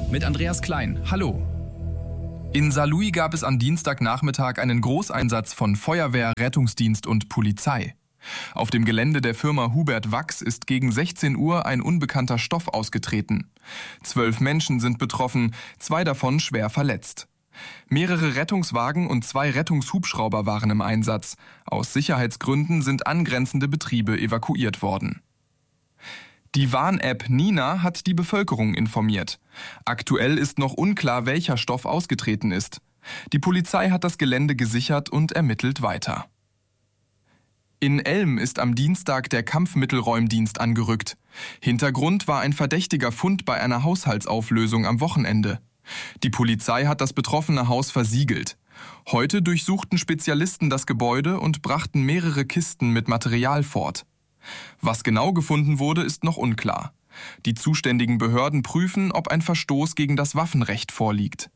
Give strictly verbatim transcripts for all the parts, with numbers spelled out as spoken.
mit Andreas Klein. Hallo. In Saarlouis gab es am Dienstagnachmittag einen Großeinsatz von Feuerwehr, Rettungsdienst und Polizei. Auf dem Gelände der Firma Hubert Wachs ist gegen sechzehn Uhr ein unbekannter Stoff ausgetreten. Zwölf Menschen sind betroffen, zwei davon schwer verletzt. Mehrere Rettungswagen und zwei Rettungshubschrauber waren im Einsatz. Aus Sicherheitsgründen sind angrenzende Betriebe evakuiert worden. Die Warn-App Nina hat die Bevölkerung informiert. Aktuell ist noch unklar, welcher Stoff ausgetreten ist. Die Polizei hat das Gelände gesichert und ermittelt weiter. In Elm ist am Dienstag der Kampfmittelräumdienst angerückt. Hintergrund war ein verdächtiger Fund bei einer Haushaltsauflösung am Wochenende. Die Polizei hat das betroffene Haus versiegelt. Heute durchsuchten Spezialisten das Gebäude und brachten mehrere Kisten mit Material fort. Was genau gefunden wurde, ist noch unklar. Die zuständigen Behörden prüfen, ob ein Verstoß gegen das Waffenrecht vorliegt.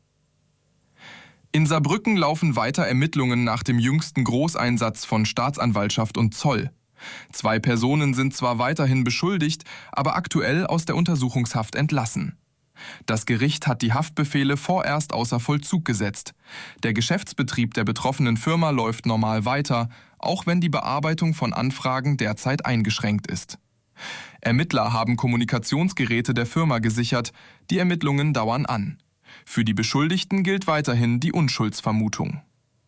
In Saarbrücken laufen weiter Ermittlungen nach dem jüngsten Großeinsatz von Staatsanwaltschaft und Zoll. Zwei Personen sind zwar weiterhin beschuldigt, aber aktuell aus der Untersuchungshaft entlassen. Das Gericht hat die Haftbefehle vorerst außer Vollzug gesetzt. Der Geschäftsbetrieb der betroffenen Firma läuft normal weiter, auch wenn die Bearbeitung von Anfragen derzeit eingeschränkt ist. Ermittler haben Kommunikationsgeräte der Firma gesichert, die Ermittlungen dauern an. Für die Beschuldigten gilt weiterhin die Unschuldsvermutung.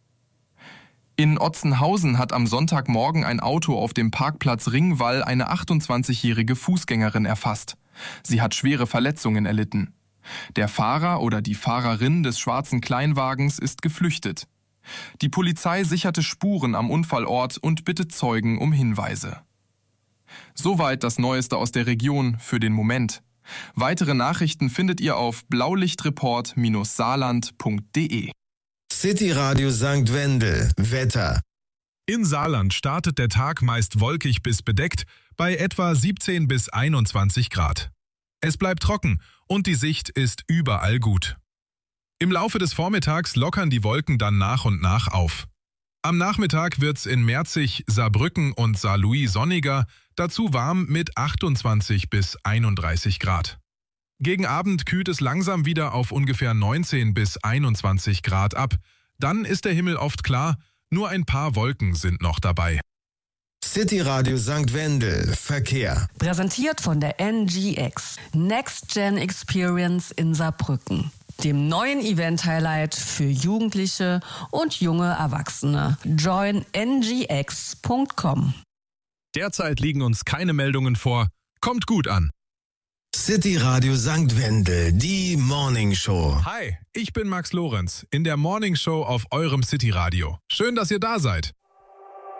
In Otzenhausen hat am Sonntagmorgen ein Auto auf dem Parkplatz Ringwall eine achtundzwanzigjährige Fußgängerin erfasst. Sie hat schwere Verletzungen erlitten. Der Fahrer oder die Fahrerin des schwarzen Kleinwagens ist geflüchtet. Die Polizei sicherte Spuren am Unfallort und bittet Zeugen um Hinweise. Soweit das Neueste aus der Region für den Moment. Weitere Nachrichten findet ihr auf blaulichtreport Bindestrich saarland Punkt de. City Radio Sankt Wendel. Wetter. In Saarland startet der Tag meist wolkig bis bedeckt bei etwa siebzehn bis einundzwanzig Grad. Es bleibt trocken und die Sicht ist überall gut. Im Laufe des Vormittags lockern die Wolken dann nach und nach auf. Am Nachmittag wird's in Merzig, Saarbrücken und Saarlouis sonniger, dazu warm mit achtundzwanzig bis einunddreißig Grad. Gegen Abend kühlt es langsam wieder auf ungefähr neunzehn bis einundzwanzig Grad ab. Dann ist der Himmel oft klar, nur ein paar Wolken sind noch dabei. City Radio Sankt Wendel. Verkehr. Präsentiert von der N G X. Next Gen Experience in Saarbrücken. Dem neuen Event-Highlight für Jugendliche und junge Erwachsene. join n g x punkt com. Derzeit liegen uns keine Meldungen vor. Kommt gut an. City Radio Sankt Wendel, die Morning Show. Hi, ich bin Max Lorenz in der Morning Show auf eurem City Radio. Schön, dass ihr da seid.